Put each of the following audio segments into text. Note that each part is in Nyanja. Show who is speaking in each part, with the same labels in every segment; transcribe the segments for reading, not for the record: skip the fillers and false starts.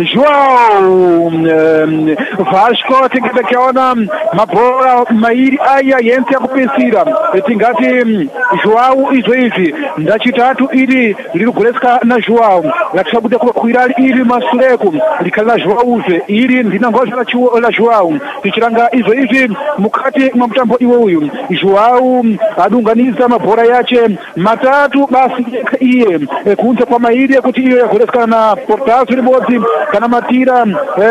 Speaker 1: João Vasco tingiona mabora mairi aya yense yakupesira tingati João izvoizvi ndachitatu iri rikugoreswa naJoão latisabuda kukwira iri masureko likala Joãoze iri ndinangozva la João tichiranga izvoizvi mukati mwa mutambo iwoyu João adunganiza mabhora yache matatu basi iye kunze kwa mairi kuti iyo yagoreswa na Portas ribodzi kana matira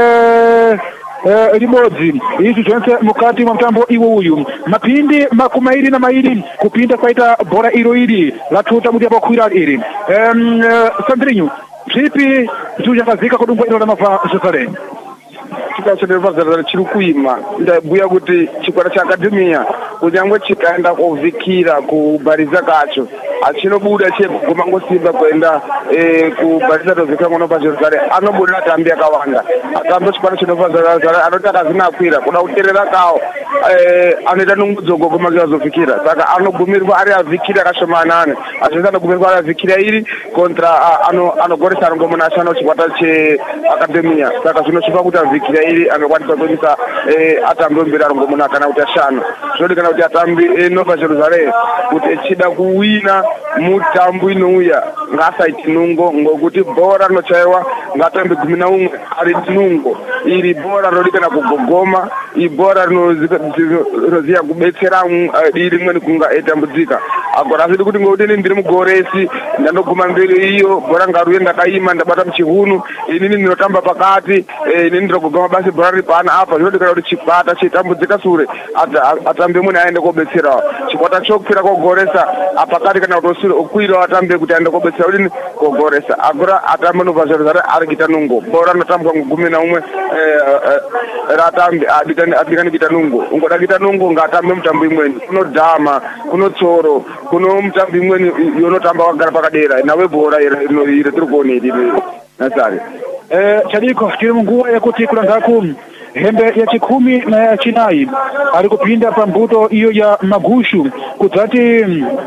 Speaker 1: ribodzi izvi zvose mukati mwa mutambo iwoyu mapindi makumairi na mairi kupinda kwaita bhora iro iri latuta kuti apakwira iri Sandrinho zvipi zvichakazika kudungwa iro ramabva Jerusalem
Speaker 2: chikachonevazarara chiri kuima ndabhuya kuti chikwata chaakadhemiya kunyangwe chikaenda kovhikira kubhariza kacho achinobuda cheguma ngosimba kuenda kubhariza tovhikira mwana pajerusarema anobuda atambi akawanda atambi chikwata chinovazarara anoti akazinakwira kuda kuterera kawo anoita nungudzogo kumakira zovhikira saka anogumirwa ari avhikira akashomanane azvese anogumirwa ari avhikira iri kontra anogoresa rongomuna ashano chikwata cheakadhemiya saka zvinochipa kuti avhikira iri angakwanisa kuisa atambi omberi arongomuna kana kuti ashanu zvinodikana kuti atambi Nova Jerusalem kuti echida kuwina mutambo inouya ngaasaiti nungo ngokuti bhora rinochaiwa ngatambi 11 ari nungo iri bhora rinodikana kugogoma ibhora rinoziya kubetsera dii rimweni kunga etambudzika agora asiti kuti ngokuti ini ndiri mugoresi ndandoguma mberi iyo bhora ngaruye ndakaima ndabata muchihunu inini ndinotamba pakati inini ndirogogoma basi bhora riri pana apa zvinodikana kuti chikwata chitambudzika sure atambi mune aende kobetserawo chikwata chokupira kogoresa apakati kana kuti osure okwirawo atambi kuti aende kobetsera udini kogoresa agora atambi Nova Jerusalem ari kuita nungo bhora rinotambwa ngo11 ratambi adikani kuita nungo ungoda kuita nungo ngaatambe mutambo imweni kunodhama kunotsoro kuno mutambo imweni yonotamba wakagara pakadera nawe bhora iri tiri kuona iri nasari
Speaker 1: chadiko tiri munguva yekuti kulangaku hembe ya chikumi na ya chinayi ari kupinda pambuto iyo ya magushu kudzati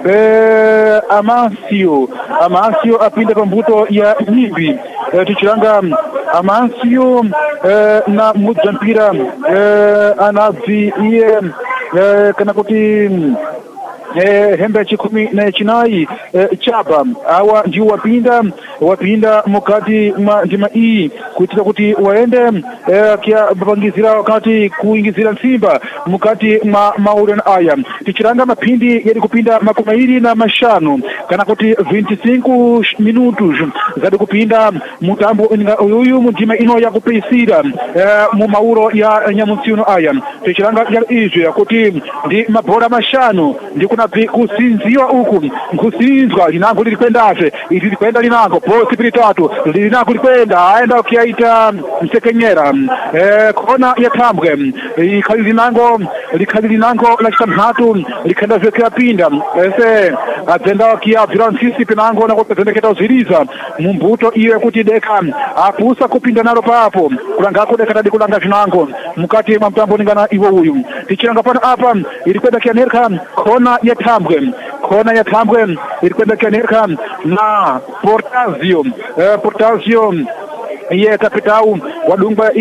Speaker 1: Amancio apinda pambuto ya nyimbi tichiranga Amancio na mudzampira anabvi iye kana kuti hembe ya chikumi na chinayi chapa awa ndiwo wapinda mukati mwa ndima iyi kuitira kuti waende pangizira wakati kuingizira nsimba mukati mwa maureni aya tichiranga mapindi yari kupinda 25 kana kuti 25 minutos zadi kupinda mutambo uyu mundima ino yakupeisira mu mauro ya nyamutsino aya tichiranga yari izvi kuti ndi mabhora mashanu ndi kuna kusinziwa uku nkusinzwa linango lilikwendazve ili likwenda linango posi pilitatu linango likwenda aenda ukiaita msekenyera kona yatambwe likhali linango la chitanhatu likhenda zvekera pinda ese adzenda ukiabvira nsisi pinango nakupezendeketa uziriza mumbuto iwe kuti deka apusa kupinda nalo papo kulangako deka tadi kulanga zvinango mukati mwa mtambo ningana iwo uyu tichiranga pano apa ilikwenda kianerka kona yatambwe ilikwenda kianerka na Portazio iye kapitau wadungwa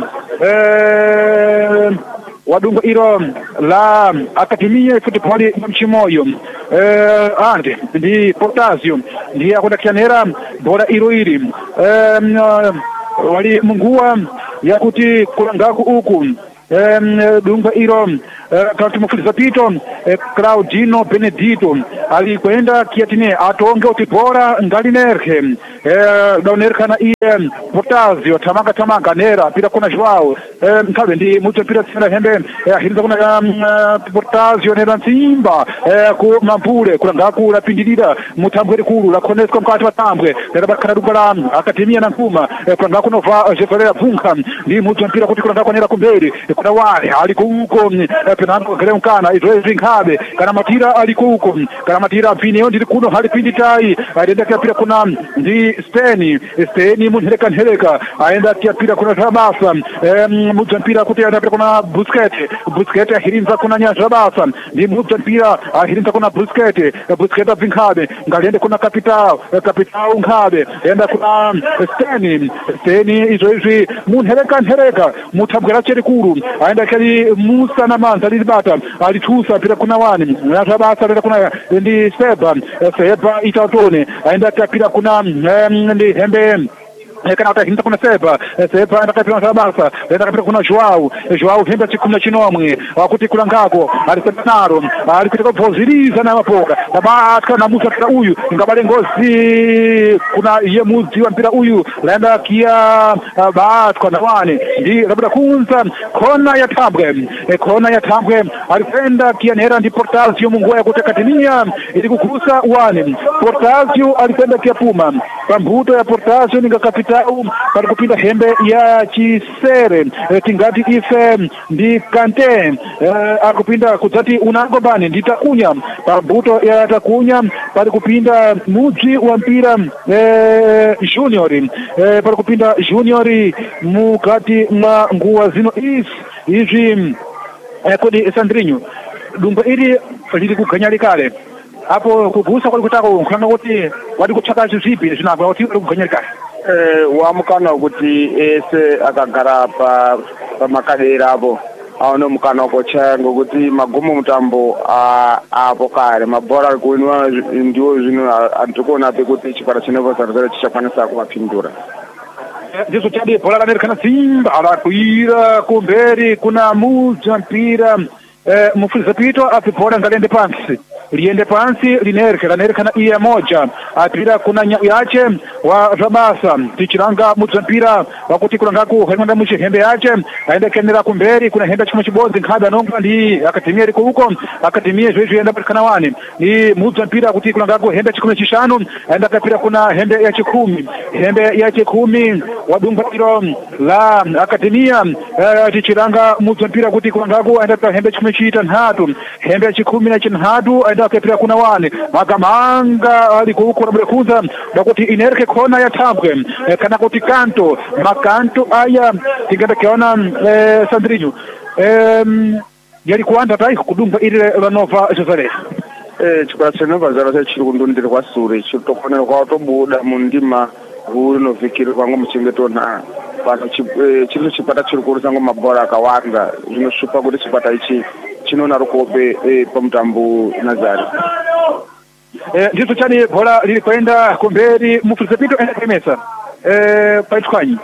Speaker 1: iro la akademia futebol ya mchimoyo ande ndi Portazio ndiye akwenda kianera bora iro iri wali munguwa yakuti kulangaku uku dungwa iro kanti mufundisa pito Claudino Benedito alikwenda kiatine atonge kuti bora ngalinerhe daunerkana iye Portazio tamanga nera pira kuna João nkabe ndi mucho pira tsina hembe hiriza kuna Portazio nera nsimba ku mampule kulangaku lapindilira mutambwe likulu lakoneswa mkati watambwe nera bakana dungala akademia na nkuma kulangaku nova jevalera bunka ndi mucho mpira kuti kulangaku nera kumberi kuna wale alikuko Fernando Gremkana Idrezi Nkabe kana matira alikuko kana matira pini ndiri kuno hali pindi tai aenda kia pira kuna ndi Steni munhereka aenda kia pira kuna Rabasa mujampira kuti aenda pira kuna Busquets ahirinza kuna Nyarabasa ndi mujampira ahirinza kuna Busquets Nkabe ngaliende kuna Capital Nkabe enda kuna Steni Idrezi munhereka mutabwera cherikuru aenda kali Musa na Manza libata alitusa pira kuna wani Nyarabasa aenda kuna ndi Seba itatone aenda pira kuna ndi Hembe kana atahinda kuna Seba ndakapira Rabasa ndakapira kuna Joao hemba chikuna chinomwe wakuti kula ngako alisenaro alipita poziriza na mapoka tabaka na Musa pira uyu ngabale ngozi kuna ye mudzi wa mpira uyu laenda kia batwa na wani ndi labda kunza kona ya Tambwe alipenda kia nera ndi Portazio Mungu ya kutakatimia ili kukusa wani Portazio alipenda kia Puma pambuto ya Portazio ngakapita para kupinda hembe ya Chisere tingati ife ndi Kante akupinda kudzati unagombani nditakunya pambuto ya takunya para kupinda mudzi wa mpira junior para kupinda junior mukati mwa nguwa zino izvi kodi Sandrinho dumba ili lili kuganya kale hapo kugusa kwa kutaka unkanga kuti wadi kuchaka zipi zinabwa kuti kuganya kale
Speaker 2: wamukana kuti ese akagara pa makadera apo aone mukana kochanga kuti magumu mutambo apo kare mabhora kuinwa ndiwo zvino antikona pe kuti chipara chinevo zarzare chichakwanisa kumapindura
Speaker 1: ndizo chadi bhola ranerikana Simba arakuira kumberi kuna mujampira mufuriza pito apibhora ngaliende pansi liende pansi lanerikana iye moja apira kuna yache wa Rabasa tichiranga mujampira wakuti kulangaku haimanda muchi hembe yache aende kenera kumberi kuna hembe chimwe chibodzi Nkabe anonga ndi akatimia liko huko akatimia zvezvi enda patikana wani ni mujampira kuti kulangaku hembe chikumi chishanu aenda kapira kuna hembe ya chikumi wadumba ilo la akatimia tichiranga mujampira kuti kulangaku aenda pa hembe chikumi chita nhatu hembe chikumi na chinhatu aenda kapira kuna wani magamanga aliko huko rabekuza bakuti inerke kona ya Tambwe kana kuti makanto aya tingenda kiona Sandrinho yali kuanda tai kudumba ile la Nova Jerusalem
Speaker 2: chikwasenova zara chirikundundira kwa sure chitokonera kwa tobuda mundima uri novikiri kwangu muchengeto na pano chino chipata chirikuru sango mabhora akawanda zvinoshupa kuti chipata ichi chinona rukope pamutambo Nazari
Speaker 1: ndizo chani bhola lili kwenda kumberi mufuriza pito enda kemesa paitwanyi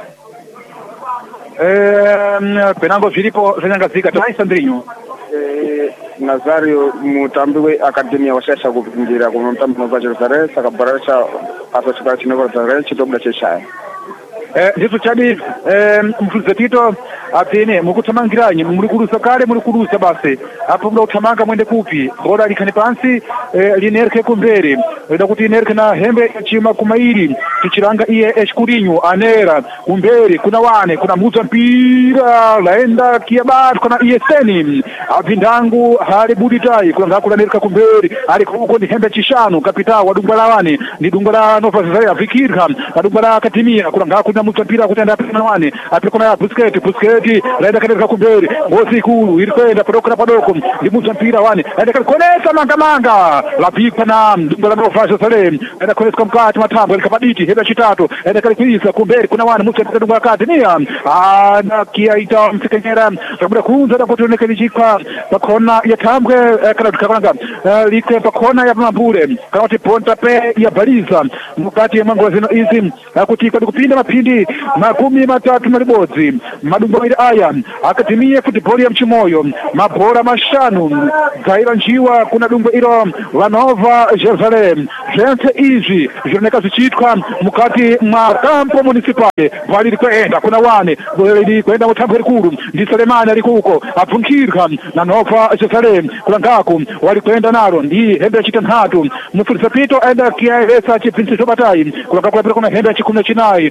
Speaker 1: penango zviripo zvanyangadzika tai Sandrinho
Speaker 2: Nazario mutambi we akademia washasha kupindira kuma mutambi nova Jerusalem saka bhora cha aso chipara chinova Jerusalem chitobuda cheshaya
Speaker 1: ndizo chadi mufuriza pito apene mukuthamangiranyi muri kurusa basi apo muda kuthamanga mwende kupi bhola likhane pansi linerke kumberi lida kuti inerke na hembe chima kumairi tichiranga iye Escurinho anera kumberi kuna wane kuna mujampira laenda kiabatu kuna iye Steni apindangu hali buditai kulanga kulanerka kumberi ali kuko ni hembe chishanu Capital wadumba la wane ni dumba la Nova Jerusalem vikirha wadumba la akatimia kulanga kuna mujampira kutenda kuna wane apikona Busquets laenda kanerka kumberi ngozi kulu ilikwenda padoko ndi mujampira wane laenda konesa mangamanga lapikwa na dumba la Nova Jerusalem laenda konesa mkati matambo likapaditi heba chitatu laenda kalikuisa kumberi kuna wane mujampira dumba kati nia ana kiaita msekenyera sabuda kunza da kutoneka lichikwa pakona ya Tambwe kana tukanga likwe pakona ya Mambure kana kuti ponta pe ya baliza mukati ya mango zino izi kuti kwa kupinda mapindi 30 madumbo aya akatimie football ya Mchimoyo mabora mashanu zaira njiwa kuna dumbo ilo la Nova Jerusalem gente izi zioneka zichitwa mukati mwa kampo municipale bali likwenda kuna wane bali kwenda mutambo likuru ndi Selemani alikuko apunkirka na Nova Jerusalem kuna ngako walikwenda nalo ndi hembe chita nhatu mufuriza pito enda kiaesa chipinzi chobatai kuna ngako kuna hembe chikumi chinayi wano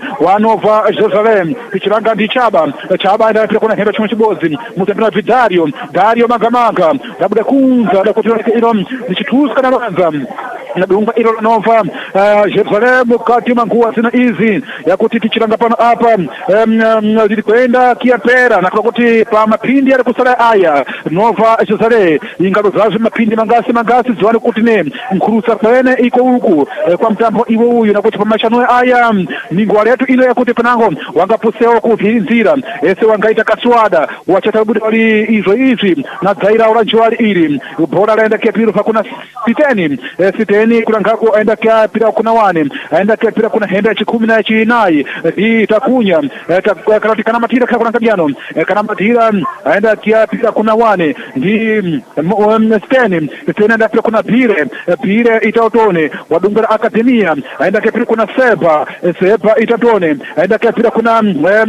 Speaker 1: Nova Jerusalem tichilanga ndi Chaba enda pira kuna hemba chimwe chibodzi mutambira Dario Magamanga dabuda kunza dakutireka ilo ndichituska na lanza nadunga ilo Nova Jerusalem kati manguwa zina izi yakuti tichilanga pano apa lilikwenda kiapera na kuti pa mapindi yali kusala aya Nova Jerusalem ingalo zazo mapindi mangasi ziwani kuti ne mkhurusa pene iko uku kwa mtambo iwo uyu na kuti pa mashano aya mingwale yetu ilo yakuti panango wangapusewa kuvinzira ese wangaita kaswada wachatabuda wali izi na zaira oranjwali ili bora laenda kia piru fakuna siteni kuna ngako aenda kia pira kuna wane aenda kia pira kuna henda chikumi na chinai itakunya karoti kana matira kia kuna kabiano kana matira aenda kia pira kuna wane steni aenda pira kuna pire itaotone wadungara akademia aenda kia pira kuna seba itatone aenda kia pira kuna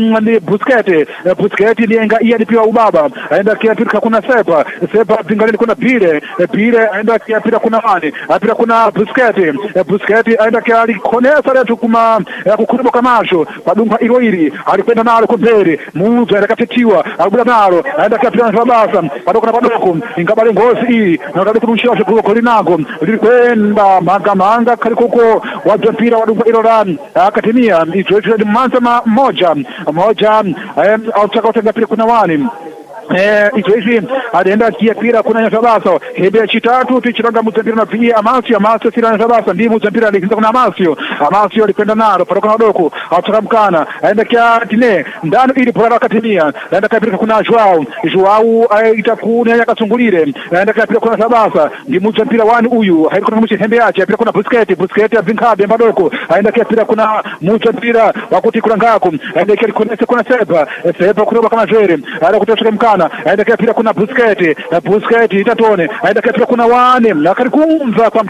Speaker 1: Busquete nienga iya nipiwa ubaba aenda kia pira kuna seba zingalini kuna pire aenda kia pira kuna wane apira kuna Busquete aenda kia alikonesa letu kuma kukurubo kamasho padunga ilo ili alikwenda nalo kumbere muzo aenda katetiwa alibula nalo aenda kia pira nafabasa padoko ingabale ngozi hii na utabi kunushia kuko linago lilikwenda manga kalikuko wajapira wadunga ilo rani akatimia ito manza moja autaka utenga pira kuna wani izoizi alienda kia pira kuna nyasabasa hebe chitatu tichiranga mutambira na pia Amasio sila nyasabasa ndi mutambira alikinza kuna Amasio alikwenda nalo paroka na doko atakamkana aenda kia tine ndano ili pora akatimia aenda kia pira kuna Joao itakuna yakasungulire aenda kia pira kuna sabasa ndi mutambira wani uyu haiko na mchi hembe yache pira kuna Busquete avinkabe mbadoko aenda kia pira kuna mutambira wakuti kuna ngako aenda kia kuna seba kuna kama jere aenda kutoka mkana aenda kia pira kuna Busquete itatone aenda kia pira kuna wane akarikunza kwa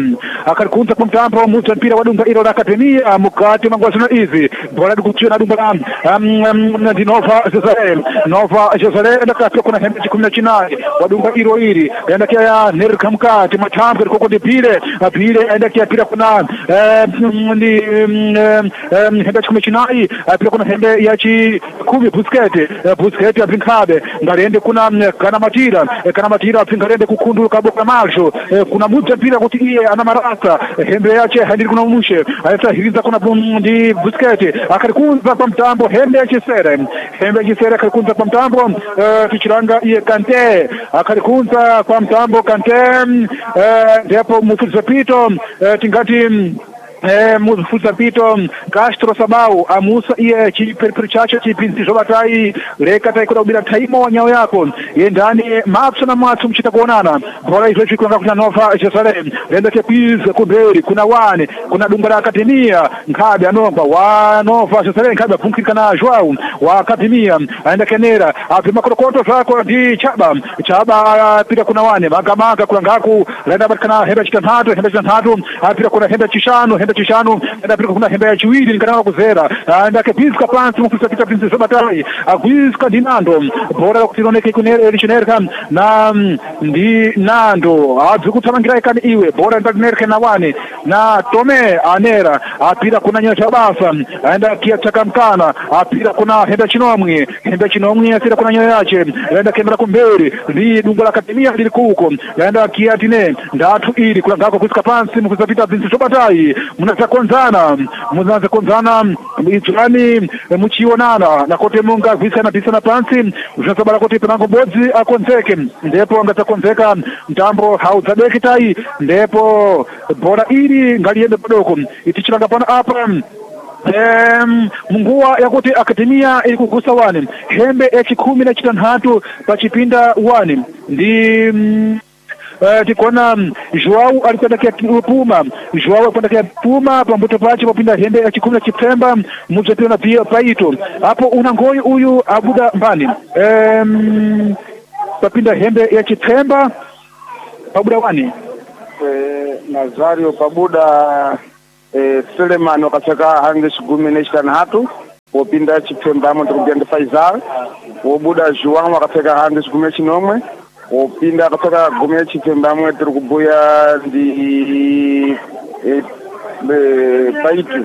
Speaker 1: mtambo mutu mpira wadunga ilo la akademia mukati mangwazina izi bora dikuchina dunga ndi Nova Jerusalem aenda kia pira kuna hembe chikumina chinai wadunga ilo ili aenda kia ya nerika mkati matambo koko ndi pire aenda kia pira kuna hembe chikumina chinai pira kuna hembe ya chikumi Busquete avinkabe ngalende kuna kana matira pingalende kukundu kaboka majo kuna mutu pira kuti iye ana marasa hembe yache handi kuna mushe ayata hiriza kuna ndi Busquete akarikunza kwa mtambo hembe yache sere akarikunza kwa mtambo tichiranga iye Kante akarikunza kwa mtambo Kante ndipo mufuza pito tingati mufuza pito Castro Sabau amusa iye chiperichacho chipinzi jobatai reka taikoda ubira taimo nyao yako yendani mapso na mwatu mchita kuonana bora hizo chikuanga kuna Nova Jerusalem lenda kepiza kuberi kuna wane kuna dungara akademia nkabe anomba wa Nova Jerusalem nkabe punkika na Joao wa akademia aenda kenera apima korokoto zako di Chaba pita kuna wane magamanga kuna ngaku lenda batkana hembe chitantatu apita kuna hembe chishanu enda pira kuna hembe ya chiwili nikana kuzera enda kepiska pansi mufusa pita pinzi sobatai agwiska dinando bora kutinoneke kunere elichinerka na ndi nando adzikutamangira ikani iwe bora ndanerke na wane na tome anera apira kuna nyosha basa enda kia takamkana apira kuna hembe chinomwe asira kuna nyoya yache enda kembra kumberi ndi dunga la akademia lilikuko enda kia tine ndatu ili kuna ngako kuska pansi mufusa pita pinzi sobatai munaza konzana iturani muchionana na kote munga visana pisana pansi unasabala kote penango bodzi akonzeke ndipo ngata konzeka mtambo hauzadeki tai ndipo bora ili ngaliende padoko itichiranga pana apa munguwa yakuti akademia ilikugusa wane hembe echikumi na chitantatu pachipinda wane ndi tikona Joao alikwenda kia Puma pambuto pache papinda hembe ya chikumi na Septemba muzapira na pia paito hapo unangoi uyu abuda mbani papinda hembe ya Septemba pabuda wani
Speaker 2: Nazario pabuda Suleiman wakachaka hangi shugumi neshitana hatu wapinda Septemba mwanto kubjande Faisal wabuda Joao wakachaka hangi shugumi chinomwe opinda akatoka gomea chipemba mwe turi kubuya ndi paitu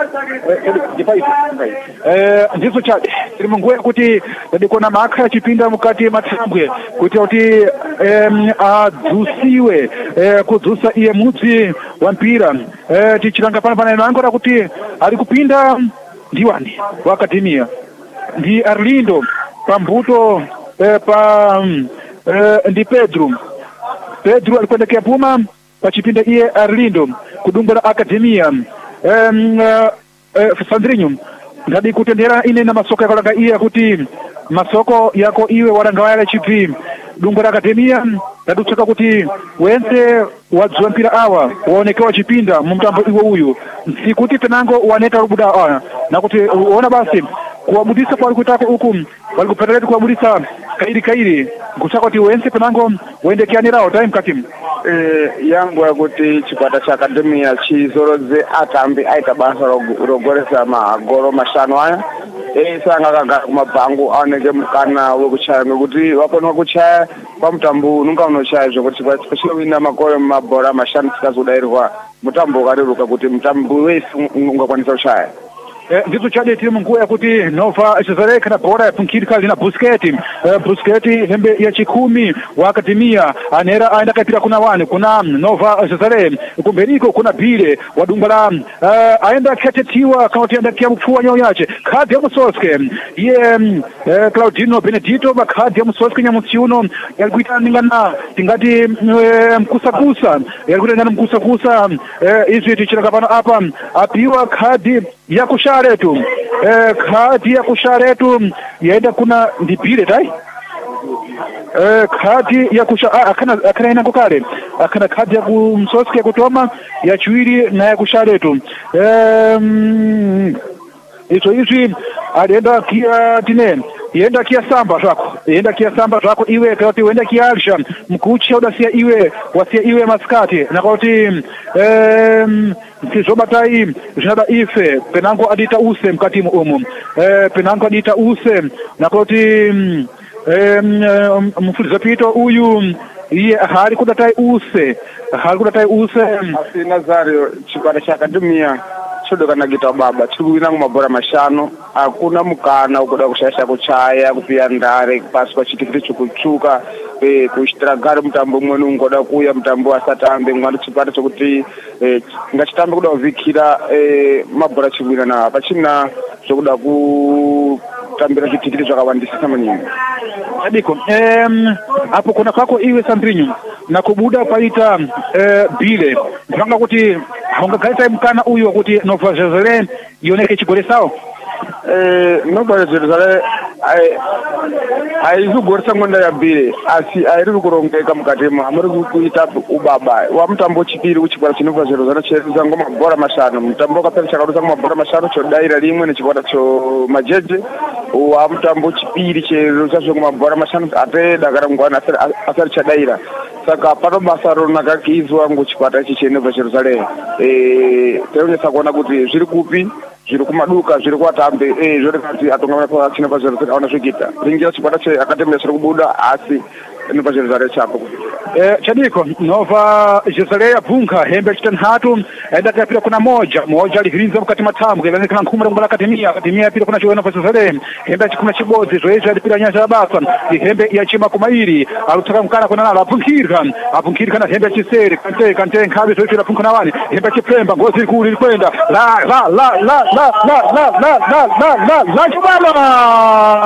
Speaker 1: ndizo chade tiri munguwa kuti ndikona makha achipinda mukati mathambwe kuti adzusiwe kudzusa iye mudzi wa mpira tichilanga pana inangora kuti ari kupinda ndiwani wa akademia ndi Arlindo pambuto ndi Pedro alikwendekea puma pachipinda iye Arlindo kudumba la akademia Sandrinho ngadi kutendera ine na masoko yakalanga iye kuti masoko yako iwe waranga wale chipi dumba la akademia ndadutsaka kuti wense wadzua mpira awa waonekewa chipinda mumtambo iwe uyu sikuti penango waneta rubuda na kuti uona basi kuwabudisa kwa alikutaka huku walikupeteleti kuwabudisa kairi kuchaka kuti wense penango waendekeanirawo time katimu
Speaker 2: yangu yakuti chikwata cha akademia chizoroze atambi aita basa rogoresa magoro mashanu aya sanga kagara kumabhangu aoneke mukana wekuchaya ngekuti wakona kuchaya pamutambo unonga unochaya zvokuti pachilowina magoro mabhora mashanu tikazodairwa mutambo ukareruka kuti mutambo wese ungakwanisa kuchaya
Speaker 1: ndizo chade tiri munguwa yakuti Nova Jerusalem kana bhora yapunkhirika lina Busquets hembe ya chikumi wa akademia anera aenda kapira kuna wani kuna Nova Jerusalem kumberiko kuna Bile wadumbala aenda katetiwa kama tienda kia mfuwa nyao yache kadi ya Musoske ye Claudino Benedito bakadi ya Musoske nyamutsiuno yalikuita ningana tingati mkusakusa izi tichira kapano apa apiwa kadi ya kusharetu kadi ya kusharetu yaenda kuna ndipire tai kadi ya akana ina kokale akana kadi ya kumsoske kutoma ya chiwiri na ya kusharetu izi alienda kia tine yenda kia samba zvako iwe kuti wenda kia alisha mkuchi udasia iwe maskati na kuti tizobatai zvinada ife penango adita use mkati umu penango adita use na kuti mfuliza pito uyu iye hari kudatai use
Speaker 2: asi Nazario chikwata cha akademia chodokana gita baba chikuwina mabhora mashanu hakuna mukana ukuda kushayisha kuchaya kupiya ndare pasi pachitikiti chokutsvuka kuchitiragare mutambo umweni ungoda kuuya mutambo asatambe mwari chikwata chokuti ngachitambe kuda kuvhikira mabhora chikuwina na pachina zvokuda kutambira chitikiti zvakawandisisa manyika
Speaker 1: adiko apo kuna kwako iwe Sandrinho na kubuda paita Bile ndivanga kuti haungagaita mukana uyu wakuti Nova Jerusalem ioneke chigore sawo
Speaker 2: Nova Jerusalem aizugoresa ngonda ya Bile asi airi kurongeka mukati amuri kuita ubaba wa mutambo chipiri kuchikwata chinova Jerusalem cheruza ngoma bhora mashanu mutambo wakapera chakarusa ngoma bhora mashanu chodaira rimwe nechikwata cho majeje wa mutambo chipiri cheruza ngoma bhora mashanu ateda kana ngwana asari chadaira saka pano basa ronakakizwa ngochikwata ichi chenova Jerusalem tinoonesa kuona kuti zviri kupi zviri kumaduka zviri kuatambe zvorekati atonga kwa chinova Jerusalem aona zvikita ringira chikwata cheakademia zviri kubuda asi Nova Jerusalem chapo
Speaker 1: chadiko Nova Jerusalem yabvunka hembe chitanhatu enda kapira kuna moja alihirinza mukati mathambwe kana kana nkhumira ngula akademia yapira kuna chiwana Nova Jerusalem hembe chikuna chibodzi zvoizvi alipira nyanja yabasa hembe ya chima kumairi alutsaka mukana kuna nalo abvunkirika na hembe chiseri kante nkhabe zvoizvi lapfunka na wani hembe chipemba ngozi ikulu ilikwenda la chibala